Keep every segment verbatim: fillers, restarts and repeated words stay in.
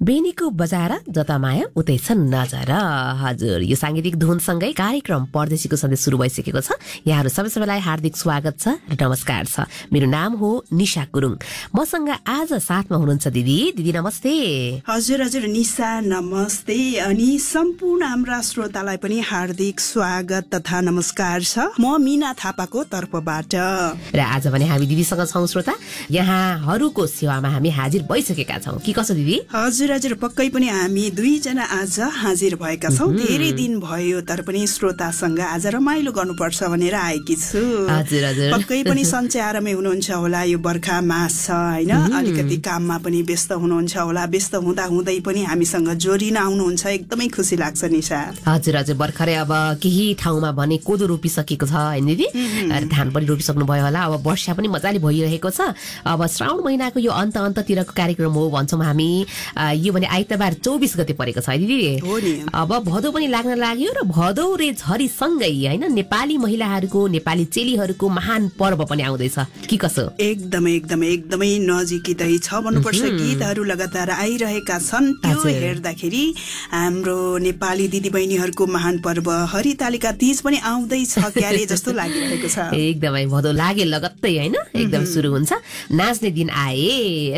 बेनीको बजार जता माया उतै छ नजर। हजुर, यो सांगीतिक धुनसँगै कार्यक्रम परदेशीको सन्देश सुरु भइसकेको छ। यहाँहरू सबै सबैलाई हार्दिक स्वागत छ र नमस्कार छ। मेरो नाम हो निशा गुरुङ। मसँग आज साथमा हुनुहुन्छ दिदी। दिदी नमस्ते। हजुर हजुर निशा नमस्ते। अनि सम्पूर्ण हाम्रा श्रोतालाई पनि हार्दिक स्वागत तथा नमस्कार छ म मिना थापाको तर्फबाट। र आज भने हामी दिदीसँग छौँ श्रोता। यहाँहरूको सेवामा हामी हाजिर भइसकेका छौँ कि कसो दिदी? हजुर हजुर पक्कै पनि हामी दुईजना आज हाजिर भएका छौँ। धेरै दिन भयो तर पनि श्रोतासँग आज रमाइलो गर्नुपर्छ भनेर आएकी छु। हजुर हजुर पक्कै पनि सञ्चारमै हुनुहुन्छ होला। यो बर्खा मास छ होइन, अलिकति काममा पनि व्यस्त हुनुहुन्छ होला। व्यस्त हुँदा हुँदै पनि हामीसँग जोडिन आउनुहुन्छ, एकदमै खुसी लाग्छ निशा। हजुर हजुर भर्खरै अब केही ठाउँमा भने कोदो रोपिसकेको छ होइन दिदी, धान पनि रोपिसक्नु भयो होला। अब वर्षा पनि मजाले भइरहेको छ। अब श्रावण महिनाको यो अन्त अन्ततिरको कार्यक्रम हो भन्छौँ हामी। यो भने आइतबार चौबिस गते परेको छ दिदी। अब भदौ पनि लाग्न लाग्यो र भदौ रे झरी सँगै होइन नेपाली महिलाहरूको, नेपाली चेलीहरूको महान पर्व पनि आउँदैछ कि कसो? एकदमै एकदमै एकदमै नजिकै छ भन्नुपर्छ। गीतहरू लगातार आइरहेका छन्। त्यो हेर्दाखेरि हाम्रो नेपाली दिदीबहिनीहरूको महान पर्व हरितालिका तीज पनि आउँदैछ क्यारे जस्तो लागिरहेको छ। एकदमै भदौ लागे लगत्तै होइन एकदम सुरु हुन्छ। नाच्ने दिन आए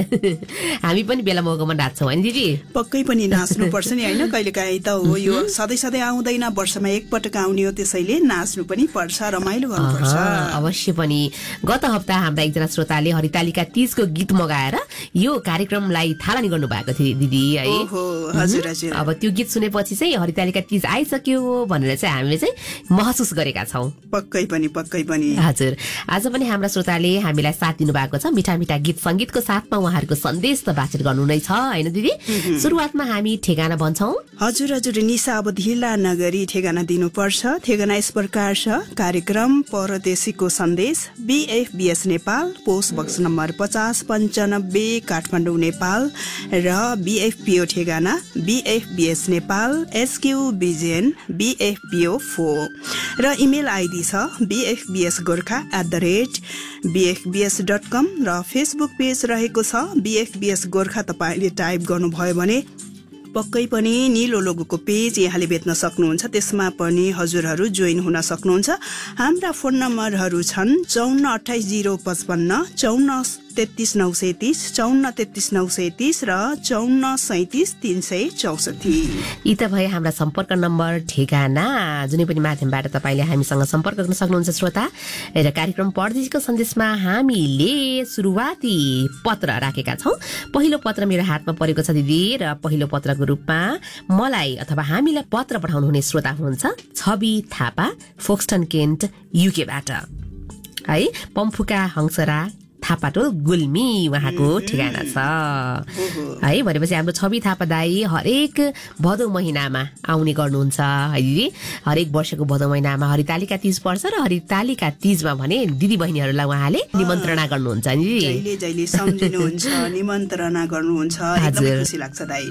हामी पनि बेला मौकामा नाच्छौँ होइन दिदी? पक्कै पनि नाच्नु पर्छ नि होइन। कहिलेकाहीँ त हो यो सधैँ सधैँ आउँदैन, वर्षमा एकपटक आउने हो, त्यसैले नाच्नु पनि पर्छ, रमाइलो गर्नुपर्छ। अवश्य पनि। गत हप्ता हाम्रा एकजना श्रोताले हरितालिका तीजको गीत मगाएर यो कार्यक्रमलाई थालनी गर्नु भएको थियो दिदी है। हजुर हजुर अब त्यो गीत सुनेपछि चाहिँ हरितालिका तीज आइसक्यो भनेर चाहिँ हामीले चाहिँ महसुस गरेका छौँ। पक्कै पनि पक्कै पनि। हजुर, आज पनि हाम्रा श्रोताले हामीलाई साथ दिनु भएको छ। मिठा मिठा गीत सङ्गीतको साथमा उहाँहरूको सन्देश त बातचित गर्नु नै छ होइन दिदी? सुरुवातमा हामी ठेगाना भन्छौँ। हजुर हजुर निशा, अब ढिला नगरी ठेगाना दिनुपर्छ। ठेगाना यस प्रकार छ। कार्यक्रम परदेशीको सन्देश, बीएफबीएस नेपाल, पोस्ट बक्स नम्बर पचास पन्चानब्बे काठमाडौँ नेपाल। र बीएफपीओ ठेगाना बीएफबीएस नेपाल, एसक्यू बिजेन बीएफपीओ फोर। र इमेल आइडी छ बीएफबीएस Gorkha at the rate बीएफबीएस dot कम। र फेसबुक पेज रहेको छ बीएफबीएस गोर्खा। तपाईँले टाइप गर्नुभयो भने पक्कै पनि निलो लोगोको पेज यहाँले भेट्न सक्नुहुन्छ। त्यसमा पनि हजुरहरू जोइन हुन सक्नुहुन्छ। हाम्रा फोन नम्बरहरू छन् चौन्न अठाइस जिरो पचपन्न, चौन्न तेत्तिस नौ सय तिस, चौन्न तेत्तिस नौ सय तिस र चौन्न सैतिस तीन सय चौसठी। यी त भए हाम्रा सम्पर्क नम्बर ठेगाना। जुनै पनि माध्यमबाट तपाईँले हामीसँग सम्पर्क गर्न सक्नुहुन्छ श्रोता। र कार्यक्रम परदेशीको सन्देशमा हामीले सुरुवाती पत्र राखेका छौँ। पहिलो पत्र मेरो हातमा परेको छ दिदी, र पहिलो पत्रको रूपमा मलाई अथवा हामीलाई पत्र पठाउनुहुने श्रोता हुनुहुन्छ छवि थापा, फोक्सटन केन्ट युकेबाट है। पम्फुका हंसरा थापाटोल गुल्मी उहाँको ठेगाना छ है। भनेपछि हाम्रो छवि थापा दाई हरेक भदौ महिनामा आउने गर्नुहुन्छ है दिदी। हरेक वर्षको भदौ महिनामा हरितालिका तीज पर्छ र हरितालिका तीजमा भने दिदी बहिनीहरूलाई उहाँले निमन्त्रणा गर्नुहुन्छ नि दिदी। जहिले जहिले सम्झिनुहुन्छ, निमन्त्रणा गर्नुहुन्छ, एकदमै खुसी लाग्छ दाई।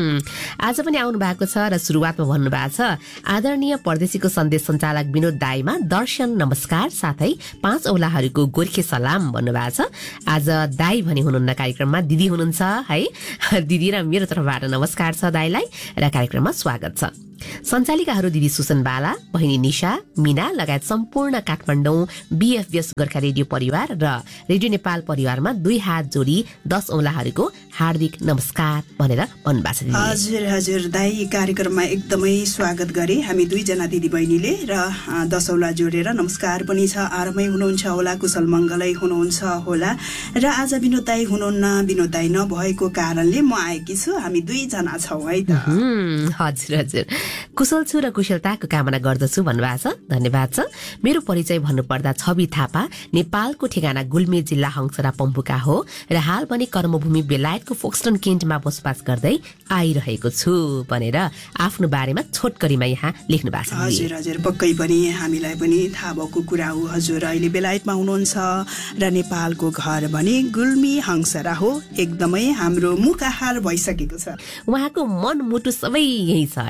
आज पनि आउनु भएको छ र सुरुवातमा भन्नु भएको छ आदरणीय परदेशीको सन्देश सञ्चालक विनोद दाईमा दर्शन नमस्कार, साथै पाँच औलाहरूको गोर्खे सलाम भन्नुभएको छ। आज दाई भने हुनुहुन्न कार्यक्रममा, दिदी हुनुहुन्छ है। दिदी र मेरो तर्फबाट नमस्कार छ दाईलाई र कार्यक्रममा स्वागत छ। सञ्चालिकाहरू दिदी सुसन बाला, बहिनी निशा, मिना लगायत सम्पूर्ण काठमाडौँ बीएफबीएस गोर्खा रेडियो परिवार र रेडियो नेपाल परिवारमा दुई हात जोडी दस औलाहरूको हार्दिक नमस्कार भनेर भन्नुभएको छ। हजुर हजुर दाई, कार्यक्रममा एकदमै स्वागत गरे हामी दुईजना दिदी बहिनीले र दस औला जोडेर नमस्कार पनि छ। आरामै हुनुहुन्छ होला, कुशल मङ्गलै हुनुहुन्छ होला। र आज विनोद दाई हुनुहुन्न, विनोद दाई नभएको कारणले म आएकी छु। हामी दुईजना छौँ है त। हजुर हजुर कुशल छु र कुशलताको कामना गर्दछु भन्नुभएको छ। धन्यवाद छ। मेरो परिचय भन्नुपर्दा छवि थापा नेपालको ठेगाना गुल्मी जिल्ला हंसरा पम्फुका हो र हाल पनि कर्मभूमि बेलायतको फोक्सटन केन्टमा बसोबास गर्दै आइरहेको छु भनेर आफ्नो बारेमा छोटकरीमा यहाँ लेख्नु भएको छ। हजुर हजुर पक्कै पनि हामीलाई पनि थाहा भएको कुरा हो। हजुर अहिले बेलायतमा हुनुहुन्छ र नेपालको घर भने गुल्मी हंसरा हो। एकदमै हाम्रो मुख आहार भइसकेको छ। उहाँको मन मुटु सबै यही छ हैन दिदी?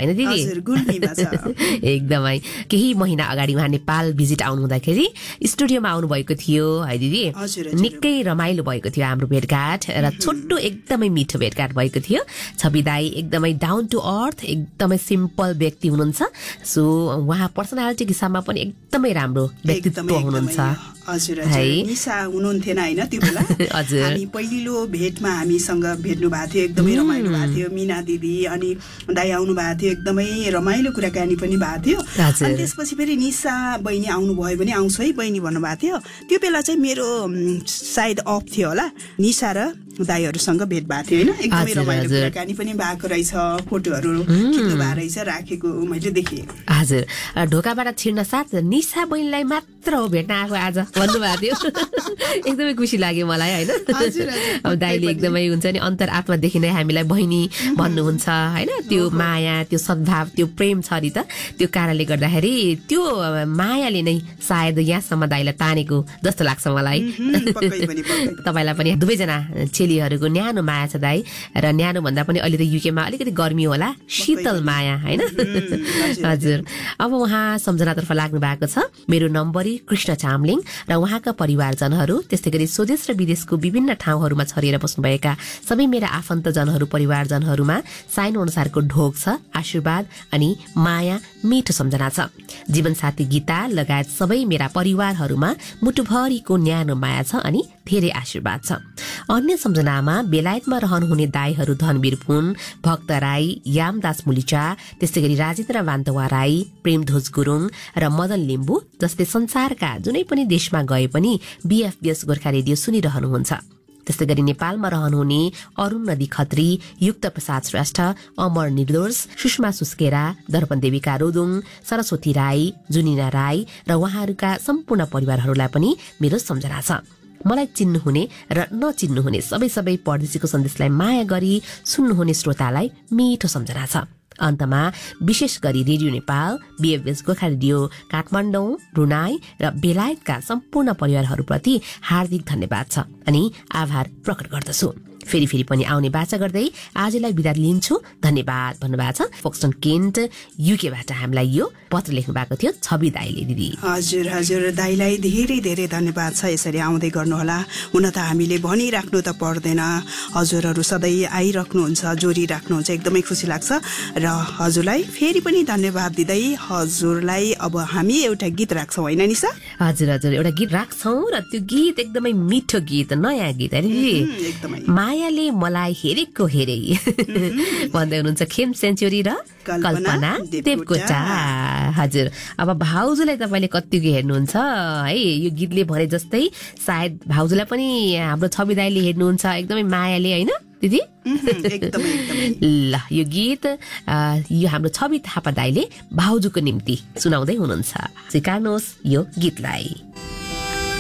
हजुर गुल्मीमा छ एकदमै केही महिना अगाडि उहाँ नेपाल भिजिट आउनु हुँदाखेरि स्टुडियोमा आउनु भएको थियो है दिदी निकै रमाइलो भएको थियो हाम्रो भेटघाट र छोटो एकदमै मिठो भेटघाट भएको थियो छवि दाई एकदमै डाउन टु अर्थ एकदमै सिम्पल व्यक्ति हुनुहुन्छ सो उहाँ पर्सनालिटी हिसाबमा पनि एकदमै राम्रो व्यक्तित्व हुनुहुन्छ हजुर हजुर निशा हुनुहुन्थेन हैन त्यो बेला हामी पहिलो भेटमा हामीसँग भेट्नु भएको थियो एकदमै रमाइलो भएको थियो मिना दिदी अनि दाइ आउनु भएको थियो एकदमै रमाइलो कुराकानी पनि भएको थियो अनि त्यसपछि फेरि निशा बहिनी आउनु भयो भने आउँछ है बहिनी भन्नुभएको थियो त्यो बेला चाहिँ मेरो सायद अफ थियो होला निशा र दाइहरूसँग भेट भएको थियो होइन एकदमै रमाइलो कुराकानी पनि भएको रहेछ फोटोहरू खिच्नु भएको रहेछ राखेको मैले देखेँ हजुर ढोकाबाट छिर्न साथ निशा बहिनीलाई मात्र हो भेट्न आएको आज भन्नुभएको थियो एकदमै खुसी लाग्यो मलाई होइन अब दाइले एकदमै हुन्छ नि अन्तर आत्मादेखि नै हामीलाई बहिनी भन्नुहुन्छ होइन त्यो माया त्यो सद्भाव त्यो प्रेम छ नि त त्यो कारणले गर्दाखेरि त्यो मायाले नै सायद यहाँसम्म दाइलाई तानेको जस्तो लाग्छ मलाई तपाईँलाई पनि दुवैजना चेलीहरूको न्यानो माया छ दाइ र न्यानो भन्दा पनि अहिले त युकेमा अलिकति गर्मी होला शीतल माया होइन हजुर अब उहाँ सम्झनातर्फ लाग्नु भएको छ मेरो नम्बरी कृष्ण चामलिङ र उहाँका परिवारजनहरू त्यस्तै गरी स्वदेश र विदेशको विभिन्न ठाउँहरूमा छरिएर बस्नुभएका सबै मेरा आफन्तजनहरू परिवारजनहरूमा साइनो अनुसारको ढोक छ आशीर्वाद अनि माया मिठो सम्झना छ जीवनसाथी गीता लगायत सबै मेरा परिवारहरूमा मुटुभरिको न्यानो माया छ अनि धेरै आशीर्वाद छ अन्य सम्झनामा बेलायतमा रहनुहुने दाईहरू धनवीर पुन भक्त राई यामदास मुलिचा त्यस्तै गरी राजेन्द्र वान्तवा राई प्रेमध्वज गुरुङ र मदन लिम्बू जस्तै संसारका जुनै पनि देशमा गए पनि बीएफबीएस गोर्खा रेडियो सुनिरहनुहुन्छ त्यस्तै गरी नेपालमा रहनुहुने अरुण नदी खत्री युक्त प्रसाद श्रेष्ठ अमर निर्दोष सुषमा सुस्केरा दर्पण देविका रोदुङ सरस्वती राई जुनिना राई र उहाँहरूका सम्पूर्ण परिवारहरूलाई पनि मेरो सम्झना छ मलाई चिन्नुहुने र नचिन्नुहुने सबै सबै परदेशीको सन्देशलाई माया गरी सुन्नुहुने श्रोतालाई मिठो सम्झना छ अन्तमा विशेष गरी radio Nepal बीएफबीएस Gorkha radio Kathmandu Brunei र बेलायतका सम्पूर्ण परिवारहरूप्रति हार्दिक धन्यवाद छ अनि आभार प्रकट गर्दछु फेरि फेरि पनि आउने बाचा गर्दै आजलाई बिदा लिन्छु धन्यवाद भन्नुभएको छ फोक्सटन केन्ट युकेबाट हामीलाई यो पत्र लेख्नु भएको थियो छवि दाइले दिदी हजुर हजुर दाइलाई धेरै धेरै धन्यवाद छ यसरी आउँदै गर्नुहोला हुन त हामीले भनिराख्नु त पर्दैन हजुरहरू सधैँ आइराख्नुहुन्छ जोडी राख्नुहुन्छ एकदमै खुसी लाग्छ र हजुरलाई फेरि पनि धन्यवाद दिँदै हजुरलाई अब हामी एउटा गीत राख्छौँ होइन निशा हजुर हजुर एउटा गीत राख्छौँ र त्यो गीत एकदमै मिठो गीत नयाँ गीत है एकदमै मायाले मलाई हेरेको हेरे भन्दै हुनुहुन्छ खेम सेन्चुरी र कल्पना देवकोटा हजुर अब भाउजूलाई तपाईँले कतिको हेर्नुहुन्छ है यो गीतले भने जस्तै सायद भाउजूलाई पनि हाम्रो छवि दाइले हेर्नुहुन्छ एकदमै मायाले होइन दिदी ल यो गीत यो हाम्रो छवि थापा दाइले भाउजूको निम्ति सुनाउँदै हुनुहुन्छ स्वीकार्नुहोस् यो गीतलाई